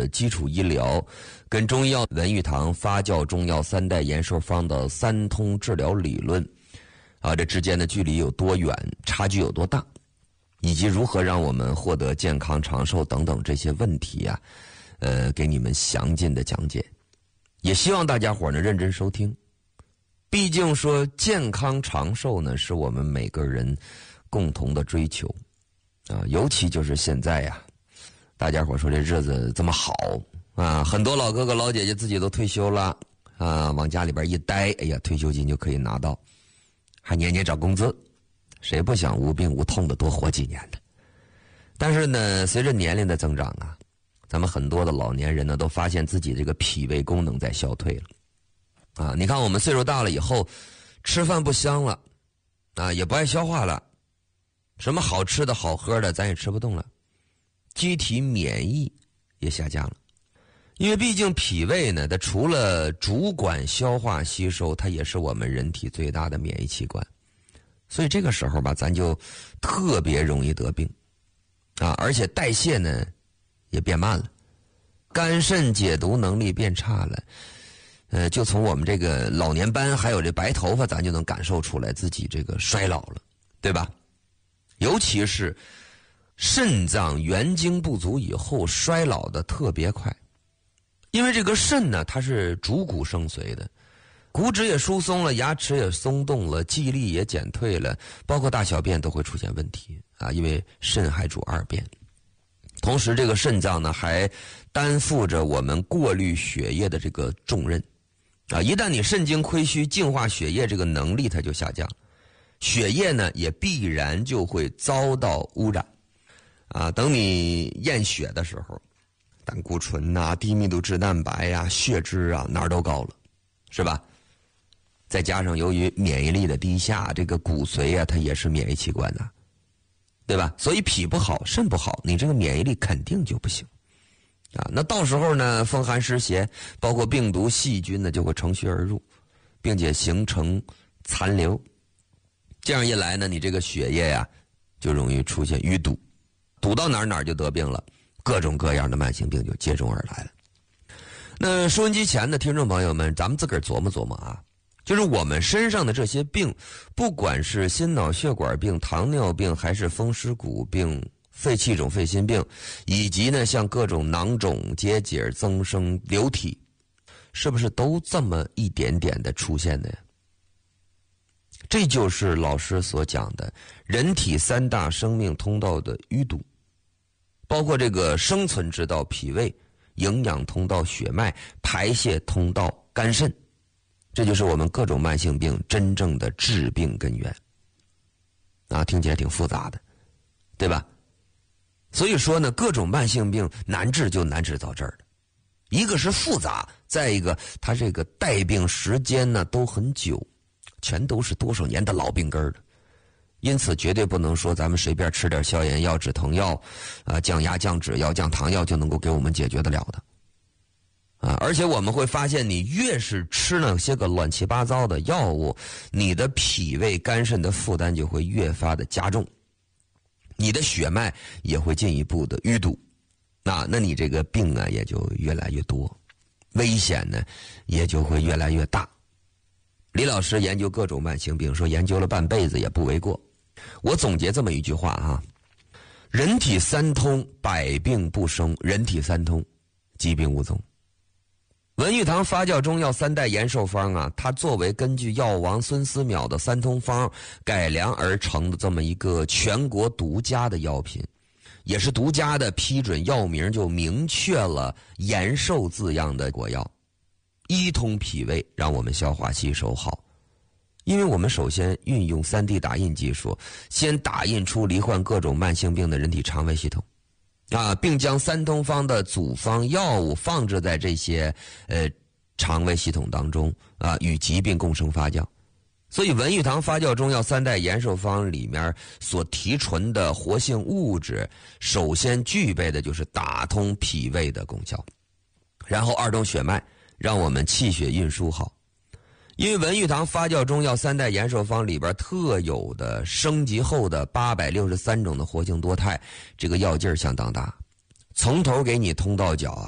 基础医疗，跟中医药文玉堂发酵中药3代延寿方的3通治疗理论这之间的距离有多远，差距有多大，以及如何让我们获得健康长寿等等这些问题给你们详尽的讲解。也希望大家伙呢认真收听，毕竟说健康长寿呢是我们每个人共同的追求尤其就是现在大家伙说这日子这么好很多老哥哥老姐姐自己都退休了往家里边一待，哎呀，退休金就可以拿到，还年年涨工资，谁不想无病无痛的多活几年呢？但是呢，随着年龄的增长咱们很多的老年人呢都发现自己这个脾胃功能在消退了你看我们岁数大了以后，吃饭不香了也不爱消化了，什么好吃的好喝的咱也吃不动了，机体免疫也下降了。因为毕竟脾胃呢，它除了主管消化吸收，它也是我们人体最大的免疫器官，所以这个时候吧，咱就特别容易得病而且代谢呢也变慢了，肝肾解毒能力变差了就从我们这个老年斑还有这白头发，咱就能感受出来自己这个衰老了，对吧？尤其是肾脏元精不足以后，衰老的特别快。因为这个肾呢，它是主骨生髓的，骨质也疏松了，牙齿也松动了，记忆力也减退了，包括大小便都会出现问题因为肾还主2便。同时这个肾脏呢还担负着我们过滤血液的这个重任一旦你肾精亏虚，净化血液这个能力它就下降，血液呢也必然就会遭到污染等你验血的时候，胆固醇低密度脂蛋白血脂哪儿都高了，是吧？再加上由于免疫力的低下，这个骨髓它也是免疫器官对吧？所以脾不好肾不好，你这个免疫力肯定就不行那到时候呢，风寒湿邪包括病毒细菌呢就会乘虚而入，并且形成残留，这样一来呢，你这个血液就容易出现淤堵，堵到哪儿就得病了，各种各样的慢性病就接踵而来了。那收音机前的听众朋友们，咱们自个儿琢磨琢磨就是我们身上的这些病，不管是心脑血管病、糖尿病，还是风湿骨病、肺气肿、肺心病，以及呢像各种囊肿、结节、增生、流体，是不是都这么一点点的出现的呀？这就是老师所讲的人体3大生命通道的淤堵，包括这个生存之道脾胃、营养通道血脉、排泄通道肝肾，这就是我们各种慢性病真正的致病根源听起来挺复杂的，对吧？所以说呢，各种慢性病难治就难治到这儿的，一个是复杂，再一个它这个带病时间呢都很久，全都是多少年的老病根的，因此绝对不能说咱们随便吃点消炎药、止疼药降压降脂药、降糖药就能够给我们解决得了的而且我们会发现，你越是吃那些个乱七八糟的药物，你的脾胃肝肾的负担就会越发的加重，你的血脉也会进一步的淤堵那你这个病也就越来越多，危险呢也就会越来越大。李老师研究各种慢性病，说研究了半辈子也不为过。我总结这么一句话人体3通，百病不生；人体3通，疾病无踪。文玉堂发酵中药3代延寿方它作为根据药王孙思邈的3通方改良而成的这么一个全国独家的药品，也是独家的批准药名就明确了延寿字样的果药，一通脾胃，让我们消化吸收好。因为我们首先运用3D 打印技术，先打印出罹患各种慢性病的人体肠胃系统并将3通方的组方药物放置在这些肠胃系统当中与疾病共生发酵。所以文玉堂发酵中药3代延寿方里面所提纯的活性物质，首先具备的就是打通脾胃的功效，然后2通血脉，让我们气血运输好。因为文玉堂发酵中药3代延寿方里边特有的升级后的863种的活性多肽，这个药劲儿相当大，从头给你通到脚